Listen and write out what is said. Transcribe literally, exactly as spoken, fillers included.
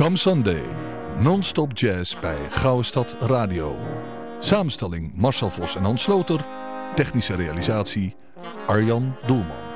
Drum Sunday, non-stop jazz bij Gouden Radio. Samenstelling Marcel Vos en Hans Sloter, technische realisatie Arjan Doelman.